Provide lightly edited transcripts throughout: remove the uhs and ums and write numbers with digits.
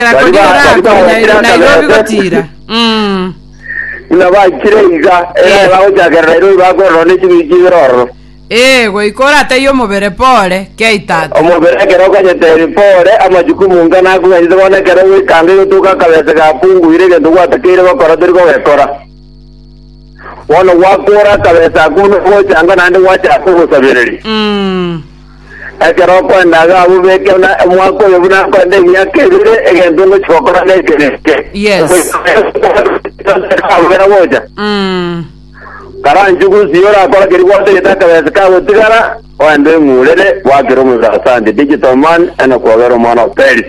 Nairobi gotira. Ina ba kirenga era ba jaga Nairobi ba ko rone chimikiro. Goikora te yo mobere pole ke itata. Omobere kero kanyete pole amajukumu ngana ku ngende bone kero wikange tuka kabese ka pungu ire ke tuwa takire ba kora dirgo wekora. Wono wakora kabesa kuno ko changa nande wacha ku sabireri. Ekero kwenda ga ubeke na mwako yobuna kwende yake dire egendo chokora ne kereke. Yes. Kabera woja. Karan jugu siora kola kiri wote yataka wezeka wotigara wande mulele wakiro muzasande digital man ena kwagero mono peris.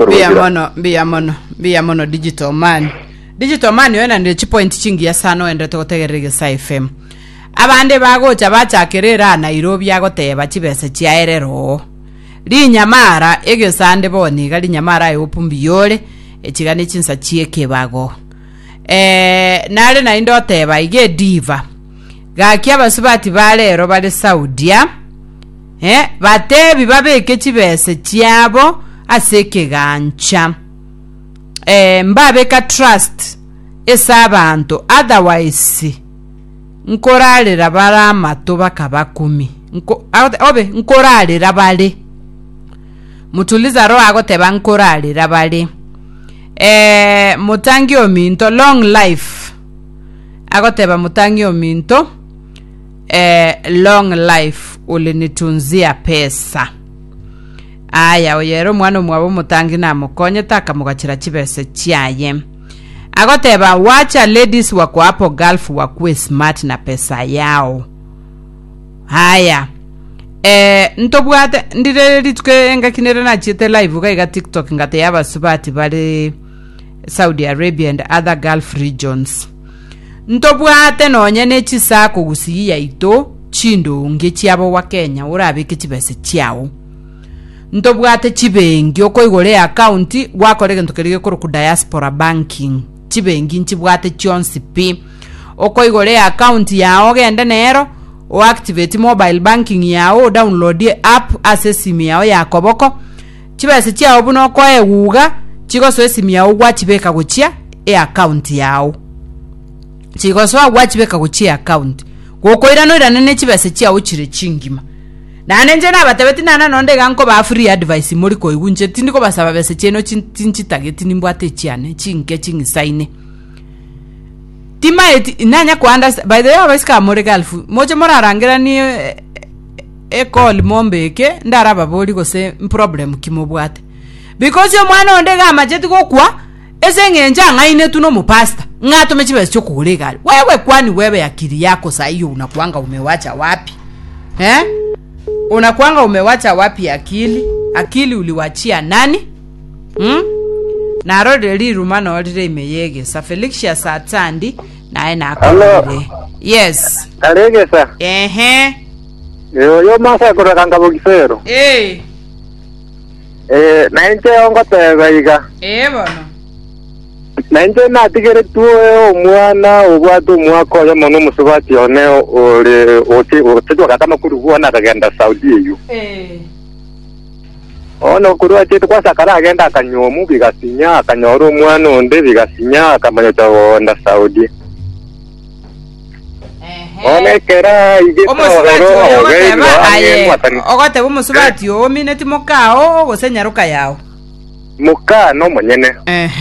Bia mono digital man. Digital man yona ndi chipoint chingi ya sano ende totegerege sa FM. Abande bagocha bachakerera Nairobi yagoteba chibese chiaerero. Linyamara ege sande boni gali nyamara yopumbi yole echigane chinsa chieke bago. Nale na indoteba ige diva. Gakia basubati balero bale Saudia. Batebi babeke chibese chiabo aseke gancha. Mbabeka trust esabantu otherwise nkoralera bara mato bakabakumi nkoralera bale mutuliza ro agoteba nkoralera bale mutangi ominto long life agoteba mutangi ominto long life ulinitunzia pesa aya oyero mwana mwabo mutangi na mukonye taka mugachira chibese chiaye agoteba wacha ladies wako hapo Gulf wakuwe smart na pesa yao haya ntobwate ndire litwe ngakinere na chite live ga TikTok ngate yaba subati bale Saudi Arabia and other Gulf regions ntobwate nonye nechisako gusiya ito chindo ngechiabo wa Kenya urabike chibese chiao ntobwate chibengi okoigore account wakorege ntukerige ku diaspora banking chibengi nchibwate chionsi p okoigore account yao gende nero o activate mobile banking yao download app access sim yao yakoboko chibese chiao buno ko ewuga chigoso sim yao gwachibeka guchia account yao chigoso gwachibeka guchia account gokoira no iranene chibese chiao chire chingima nane nje nabatebeti nana nonde ganko ba free advice muri ko igunje tindiko basaba bese cheno chinchitageti nimbwate chiane chinke chingisaine tima eti nanya kwanda by the way abasika muri galfu moje morarangira ni call mombeke ndaraba boli go se problem kimobwate because yo mwana onde gama jeti go kwa esengenja ngaine tuno mupasta ngato mechibese chokulegal wewe kwani wewe akili yako saa hiyo unakuanga umewacha wapi unakuanga umewacha wapi akili uliwachia nani na rode li rumano odire imeyege sa Felixia Satandi nae na akore yes Alege sa yo masa ko kanga bogifero na nje ongo tebaiga bono na nje na tigere tuo mwana ubwatu mwako ya mono musubati one ore oti kama kuruhuwa na kagenda Saudi yu ono kuruwa chetu kwa sakara agenda akanyomu bigasinya akanyoro umwana onde bigasinya akamanya cyo Saudi one kera igito ogote bumusubati o minute mokao gosenyaruka yao muka no monyene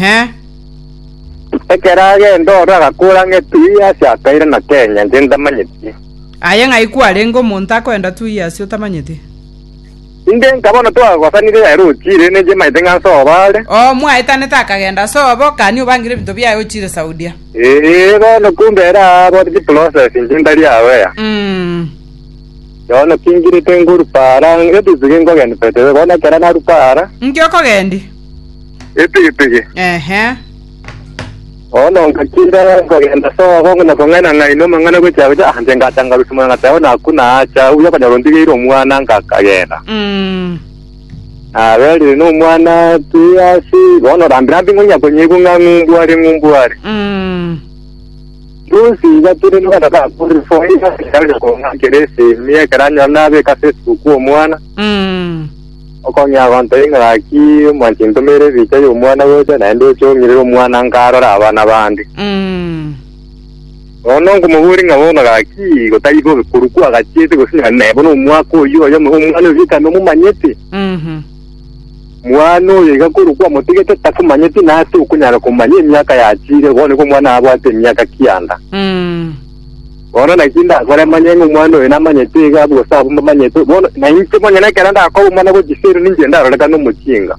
ekera agendo agakura ngetuya cyakaira na Kenya ndenda manyeti aya ngaikwa lengo montako enda tuya sio tamanyeti inde nkabona to agwasanire ya ruchire neje maitenga sobale mwaitane takagenda sobo kani ubangire bintu byayo chire Saudia bono kumbera bodi process ndindali yawe yono kingire tenguru para ngetu zingo gende pete bona kera na rupara ngioko gendi epige ono ngakira ngenda sobo na kongana ngaino mangana kwechawe anje ngatanga bisumana ngataona kuna acha uya kanyarondire mwana ngakagenda abeli no mwana tuyasi ono rambirambi ngonya konyiku ngumbuare tusi gatire no kata kuri foya kale ko ngakirese miye karanya nabe ka Facebook ko mwana okonya gonte ngaki mwantinto mere bicha yo mwana gote na ndo cyo ngire mwana nkarora abana bandi ono ngumuburi ngabona gaki gotayiko bikuruku agachete gosinya nebo no mwako yo yo mwana bika no mumanyete mwana oyo igakuruku amutigete takumanyete nate ukunyara kumanya imyaka yachire bone ko mwana abate imyaka kiyanda bona nakinda gore manyengo mwana oyo namanyete gabwo sabu manyete bona nayinke monyana keranda ko mwana go gisero ninjenda roreka no mukinga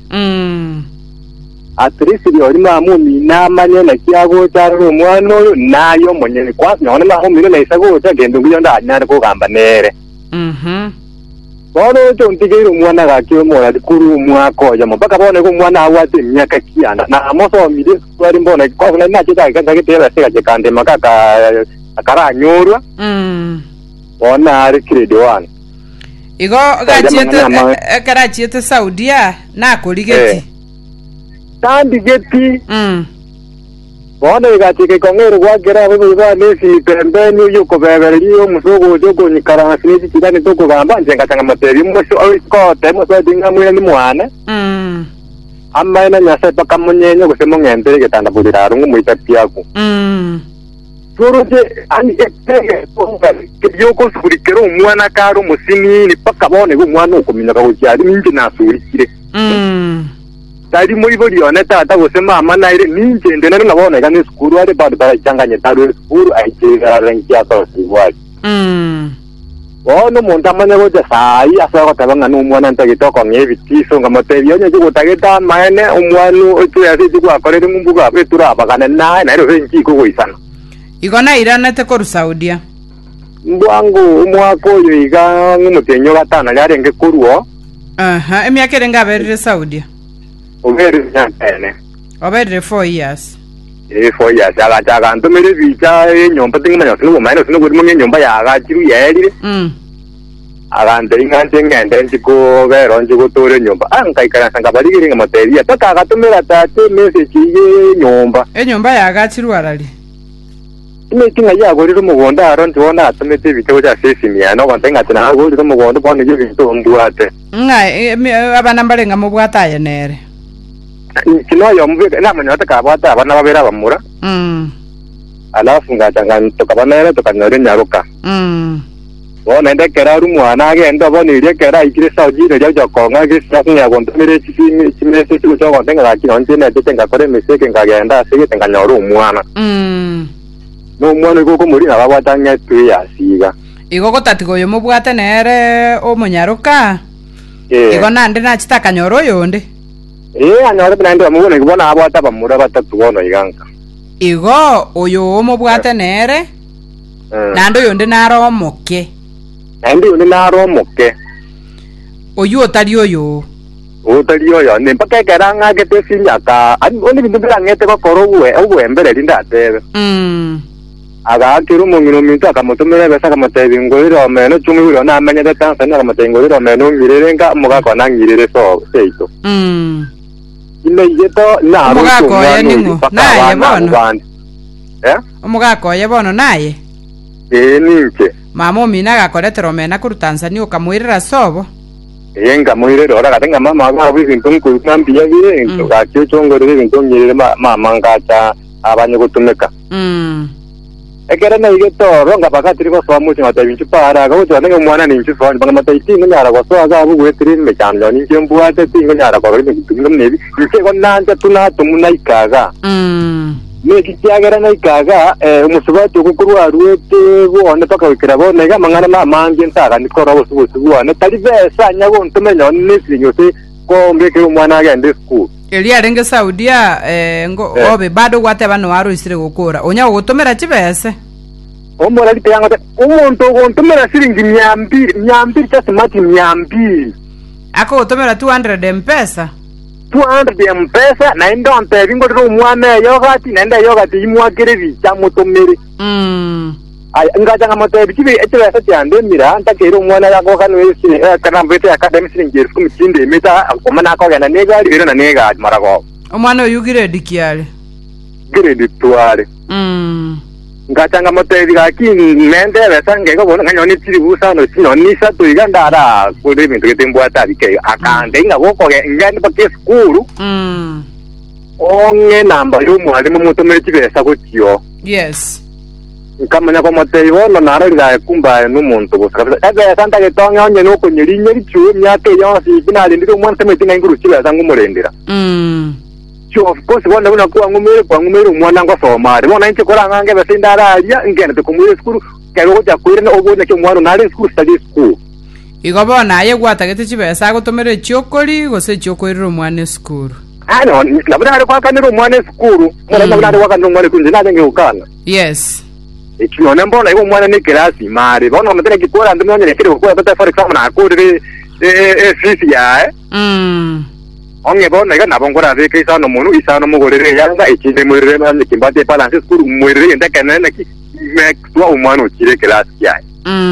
atrisi yori mamu minamanye na kiago cyaro mwana oyo nayo monyene kwa nyone naho mire na isago cyagenda ngiyonda anyara ko gamba nere bona cyo ntigere mwana gakyo mora dikuru mwako ya mpaka bone ko mwana awate imyaka kiyanda na amoso mire kwari mbona ko na nachita kagitera sega kande makaka akaranyurwa bona ari credo one igo gachete Saudia na koligeti tandi geti bona gachike kongero gwagera bwa nesi pembeni yuko beberyo musogo joko nyikara sinisi kidani toko gamba njenga tanga materi mosho ko temo so dinga mwene ni mwana amma ina nyasa pakamunyenye gusemo ngende getanda budira rungu muitapiyako Soroje ani ekege ponga kiyoko surikero umwana karo musini ni paka bone go mwana ukomina ka ucyari ninje nasurikire tari muri bodi one tata gusema amana ire ninje ndene nabone kandi skuru ari bado barachanganye taro skuru aichira ranki ya siwali ono monta manya go sai asa ko tabanga no mwana ntagitoko ngevitiso ngamatebi onye go tageta mane umwanu otu yasi go akorere mumbuga betura abagana na ro renki ko goisana igona iranete ko Saudia mbwangu umwako yo iga ngumutenyo gatana yarenge kuruo emyaka erenga berire Saudia obere nyantene obere 4 years 4 years aga ntomere bicha enyomba tingimanya sino mumane sino guri munye nyomba yaga chiru yeri aga ndingante ngende ndiko bero ndiko tore nyomba ankaikara sanga baligire ngamateri ataka agatomera tate message ye nyomba enyomba yaga chiru arali imetinga yago rero mugonda aronti wona atumete bitego cya sesimiya no kwantenga tena ago rero mugonda bone yo bintu nduate abana mbarenga mu bwataye nere kino yo mubega namanya ataka bwata abana babera bamura alafu ngatanga tokabanere tokanyore nyaruka bona ndekera rumwana agenda bone irekera ikire Saudi ryo jokonga gisa kunyagonda mere chimese cyo kwantenga lakini ontene tetenga kore meseke ngagenda sege nganyoro umwana no mwana goko muri abawatanya tuyasiga igoko tatiko yo mubwate nere omunyaruka igo nande nachitaka nyoro yonde anyoro nande amubone kubona abawata bamura batatu bono iganga igo oyo omubwate nere nando yonde naro moke nande yonde naro moke oyo otari oyo ne mpaka karanga kete sinyaka oni bintu birangete ko korobwe obwembere lindatebe aga kiru mungino mintu akamutumira besa kamatebingoriro meno chumibiro na amanyete Tanzania kamatebingoriro meno ngirerenga mugako nangirire so seito ine yeto na mugako yeningo naye bono mugako yebono naye ninche mama mina gakoretero mena kuru Tanzania ukamwirira sobo yenga muirero ora katenga mama ga bintu nkukambiye bire ngakyo chongorere bintu ngirire mama ngacha abanye gutumeka ekera na igetoro ngapakati riko swa muchi matabinchu para ga uti wanenge mwana ninchu swa banga mataiti ngonyara kwa swa ga bugu etiri mechanlo ninchu mbuate ngonyara kwa ri ngumnebi nke ko nanja tunatuma ikaga meki kyagera na ikaga umusubati kukuru aruete bone paka wikira bone ga mangana mamange ntaka nikora bosubusubuane tali besa nyago ntumenya nisinyose ko mbeke umwana agende school elia renge Saudia ngo obe bado gwate bano waro isire gukura onya gutumira kibese ombora litanga umuntu gontumira siringi 200 chasimati 200 ako gutumira 200 mpesa 200 mpesa na ndo mpezi ngotero umwana yogati nenda yogati imwakire bicha mutumire ay ngajanga motebi kibi etwesa cyande mira ntakero umwana yako kanwesi kanambete academy siringi kumitsinde meta komana ko gana negari biro na negari marago omwana oyugire dikiale grade 12 ngachanga moteri gaki mende besange ko bona nganyoni tiri busano sinoni sa tuigandara kuri bintu ketembo atari ke akande ngaboko ngani pake skuru onge namba yo mwalimu mutomere kibesa gutyo yes nkamanya ko moteri wono nararira kumba n'umuntu gusa ebe santa getonga onye no kunyirinya richu myake yonsi binali ndiro mwanse metinga inguru kibesa ngumurendera of course bona kuwa ngumere umwana ngo somari bona inche kora ngange besindararia ngene tukumure skuru kero kujya kwire no obone cyo mwana nari skuru study school igobona ye gwatagete kibesa gutomere cyokori gose cyokorira umwana skuru ano labura ari kwakanira umwana skuru mwana labura kwakanira umwana kunje nage ukana yes ikiona mbona ibo mwana ni klasi mari bona mutene kikora ndimonyere kire kwa tata for example na akuri fees ya onge bona ga nabongora be ke isano munu isano mugorere yanga ikinde murere manje kimbate balance skuru murere ndakana naki mekwa umwana ukire class yae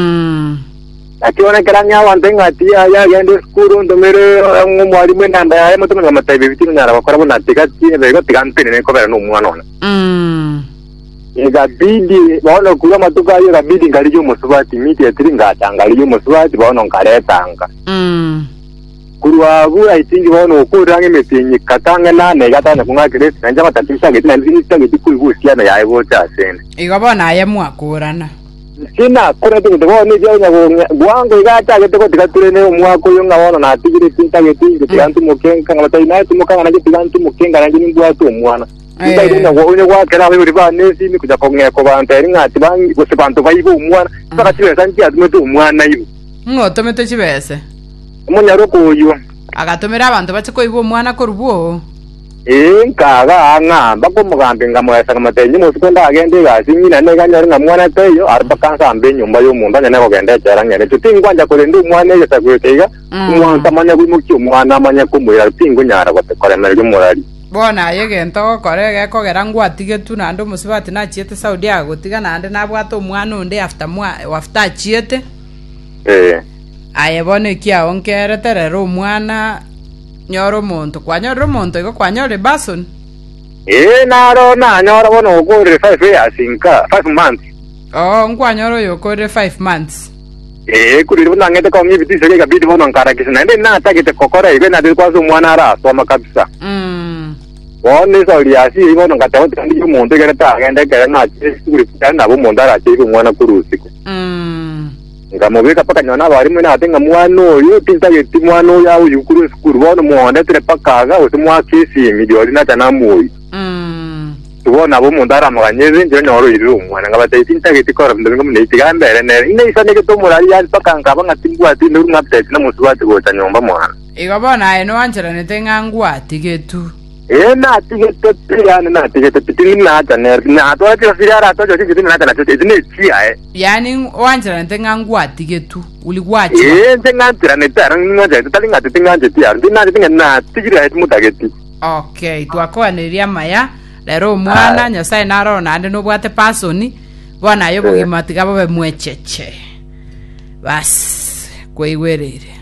akiona karanya wandenga tia ya yende skuru ndomere ngumwalimu namba ya mutume ngamataye bitino nyara bakora bona tigati bego tigantene ne kobera no mwana ona ega bidi baona kuya matuka yo ga bidi ngari yo musubati immediately ngatangari yo musubati baona ngaretanga kurwabu I think bono okurange metinyi katanga nane gatana kungakire nanja matatisha ngetina nzinitageti kuigusiana yae bota sene igabona aye mwakurana sina kore tu ndibone bya gwango igata gete ko tigaturene umwako yo ngabona natigire tintageti ngitantu mukenga ngabata inaiti mukanga nanje tigantu mukenga nanje nimbwatu umwana ndayina ngo unye gwakera buri banesi ni kuja komwe ko banteri ngati bangi gose bantu bayibo umwana saka tibesa nti adumetu umwana yibo ngotomete kibese munyaro kuyo agatomera abantu batiko ibo mwana ko rubo nkaga ngamba ko mugambe ngamwesa kamatenyi musikwenda agende gasi nyina ne ganyari ngamwana teyo arpa kansa ambe nyumba yo munda nyane ko gende cyara ngene tutingwanja ko ndi umwana yesa kwetega umwana tamanya kwimuki umwana amanya kumurira tingo nyara ko tekoremera ry'umurari bona yegento ko korege ko gerangwatige tu nando musibati na chiete Saudi agotiga nande nabwato umwana unde after chiete ayebone kia onkere terero umwana nyoro monto kwanyoro monto iko kwanyore bason naro na nyoro bono okore 5 years inka 5 months nkwanyoro yokore 5 months kuri bona ngete ko ngibiti sege kabidi bono nkara kisina ende na tagite kokora ibe na kwa zo mwana ara soma kabisa wone Saudi asi bono ngata ndi umuntu gereta agende kera na kuri kana bo mondara kiri umwana kurusiko ngamubika paka nyona bari mwe natenga mwana oyo tintageti mwana oyo yawo yukuru skuru bono muonde tere pakaga otumwa kisi milioni na tana moyo tubona bo mundara maganyeze nje nyoro iri umwana ngabate tintageti kora ndingo mune tigambere ne ine isane ke tomurari yali paka ngaba ngatingwa ati nduru ngapte na musubati gota nyomba mwana igabona eno wanjira netenga ngwa tigetu na tigete yani na tigete pitini na taner na to ati sirara to joji pitini na taner to izine chia yani wanjira ntenga ngwa tigetu uligwacha ntenga tira ne tarang ngoja talinga tinga nje tia ndina tinga na tigira het mutageti okay twakoaneria maya lero mwana nyasaye naro nande no bwate pasoni bona yo bugimatiga babe mwecheche bas kwewerere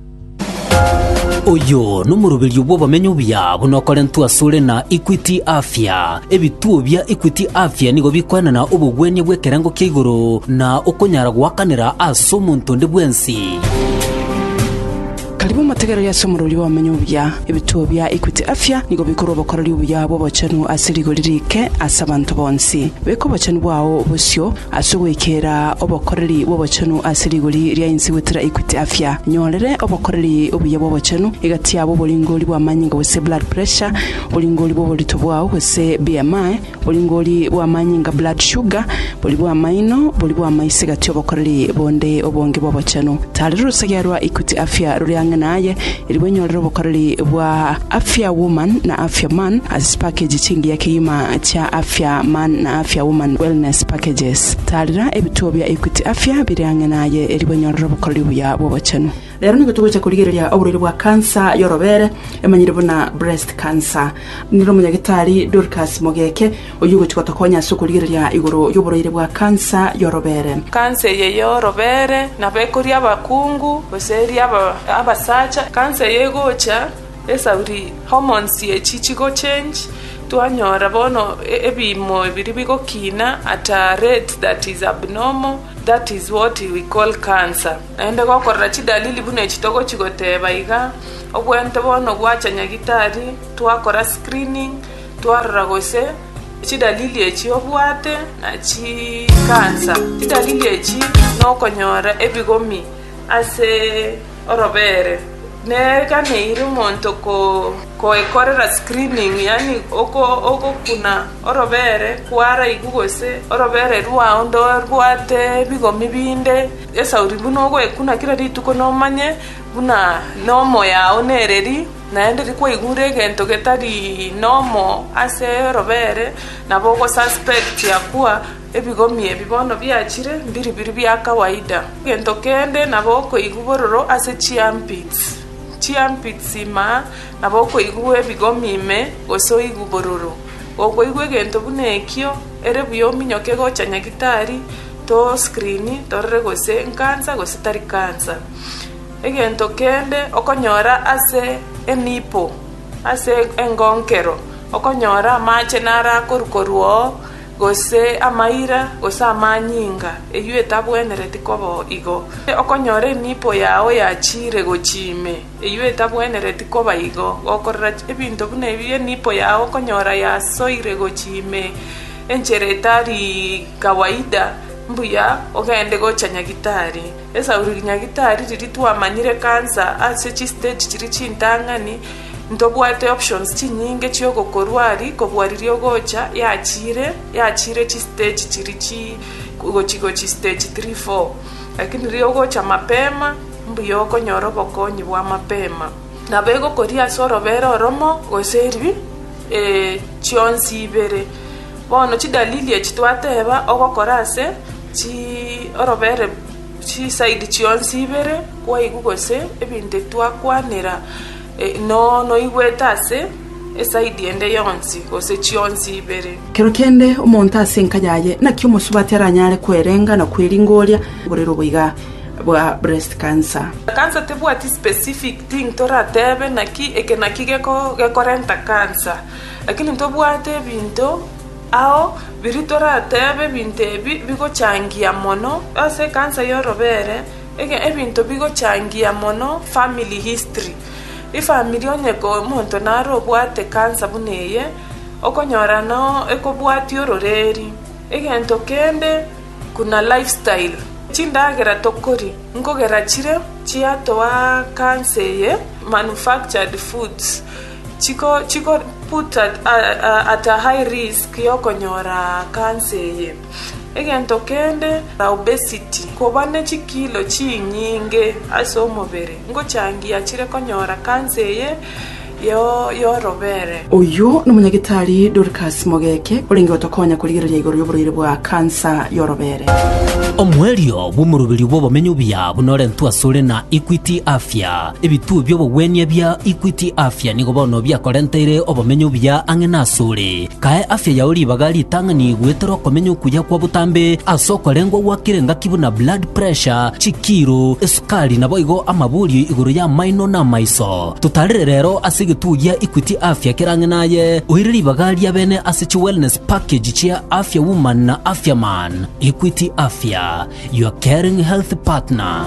oyo n'umurubirio bw'obamenyo byabo nokore ntwasure na Equity Afya ebituo bya Equity Afya nigo bikwanana obugwenye bwekerango kigoro na okonyara gwakanira aso muntu ndi bwensi karibu mategero ya somururi wa manyubya ebituo bya Equity Afya nigo bikoro bakorari ubyabo bacanu asirigolirike asabantu bonsi beko bacanu bwao busyo asugwekera obakorari b'abacanu asirigoli rya insi wetera Equity Afya nyolere obakorari ubyabo bacanu igati yabo bolingoli bwa manyinga wese blood pressure bolingoli bo bolito bwao wese BMI bolingoli bwa manyinga blood sugar boli bwa maino boli bwa maise gati obakorari bonde obonge b'abacanu talero sagerwa Equity Afya ruri naye iliwenyorero bokorali bwa Afya Woman na Afya Man as package chingi yake ima cha Afya Man na Afya Woman wellness packages talira ebituo bya Equity Afya biriange naye iliwenyorero bokorali bya bobachano lero niko tugocha kuligereria oburiri bwa cancer yorobere emanyire bona breast cancer niro munyagitari Dorcas Mogeke oyugo twatakonya so kuligereria igoro yoburiri bwa cancer yorobere cancer ye yorobere na bekoria abakungu boseri abasacha cancer yegocha esauri hormones ye chichigo change twanyora bono ebimo ebiri bigokina at a rate that is abnormal. That is what we call cancer. Naende gokorera chidalili bune chitogo chigoteba iga obwente bono gwacha nyagitari twakora screening twarora gose chidalili echi obwate na chi cancer. Chidalili echi no konyora ebigomi ase orobere ne kane iri monto ko ekorera screening, yani oko kuna orobere kwara igugose orobere ruwa ondo rwate bigomi binde esa uri buno go ekuna kira rituko no manye buna nomo ya onereri naende riko igure gento getari nomo ase robere nabo suspect ya kuwa ebigomi ebibono byachire mbiri bya kawaida gento kende nabo ko igubororo ase chiampits ma nabo ko igu ebigomi me oso igubororo oko igu gento bunekyo ere buyo minyoke go chanyagitari to screen to regose cancer go sitari cancer egento kende okonyora ase enipo ase engonkero okonyora mache nara korukoruo gose amaira gose amanyinga eyueta bwenereti kobo igo okonyora enipo yao yachire gochime eyueta bwenereti koba igo gokorera ebinto bune ebiye enipo yao okonyora yasoire gochime encheretari kawaida mbuya ogende gocha nyagitari esa uri nyagitari riri twamanyire cancer ase chi stage chiri chintangani ndobwate options chinyinge chiyoko korwari kobwaririo gocha yachire chi stage chiri chi gochi stage 3-4 lakini rio gocha mapema mbuyo konyoro bokonyi bwa mapema nabego koria soro bero romo goseri chionsi ibere bono chidalili echitwateba ogokorase chi orobere chi side chionsi ibere kwa igugose ebinde twakwanira no igwetase esaidi ende yonsi gose chionsi ibere kero kende umuntu asenka yaye nakyo musubateranyare kwerenga na kwiringoria borero boiga bwa breast cancer tebwati specific thing toratebe naki ekenaki gekorenta cancer lakini ntobwate binto ao biritora tebe bintebi bigochangia mono ase cancer yorobere ebinto bigochangia mono family history ifamily onyeko monto naro bwate cancer buneye okonyora no ekobwati ororeri egento kende kuna lifestyle chindagera tokori ngogera chire chiatoa cancer ye manufactured foods chiko put at a high risk yokonyora cancer ye egento kende obesity kobane chikilo chinyinge aso mobere ngochangia chire konyora cancer ye yo robere oyo n'umunyagitari Dorcas Mogeke uringe otokonya kuligereria igoro y'uburire bwa cancer yorobere omwerio bumurubiri bwo bamenyo bya bunore ntwasore na Equity Afya ebitu byo bwenya bya Equity Afya nigo bono bya korentere obamenyo bya angena sore kae afya ya uri bagali tangani gwetero komenyo kuja kwa butambe asoko lengo wakirenga kibuna blood pressure chikiro esukari nabo igo amaburi igoro ya maino na maiso tutarire rero asige tuya Equity Afya kirangenaye uhiriri bagali ya bene asichi wellness package chia Afya Woman na Afya Man. Equity Afya, your caring health partner.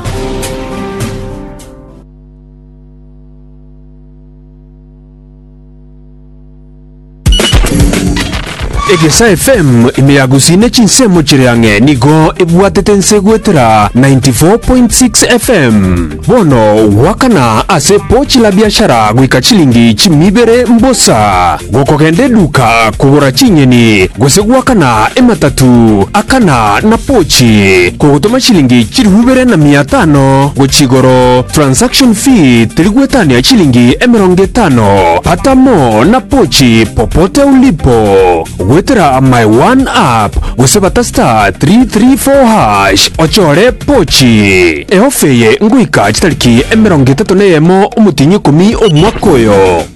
Egesa FM imeyagusine chinsemo chirange nigo ibwatete nsegwetera 94.6 FM bono wakana ase pochi la biashara gwika chilingi chimibere mbosa gokogende duka kugura chinyeni gwakana ematatu akana na pochi kugutoma chilingi chirihubere na 500 gochigoro transaction fee tirigwetania chilingi 50 patamo na pochi popote ulipo wetera my one app gusebata star 334 hash ochore pochi eofeye nguika chitariki 31 umutinyi 10 omwakoyo